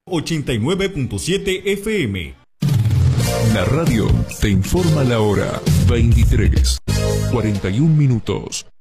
89.7 FM. La radio te informa la hora. 23:41.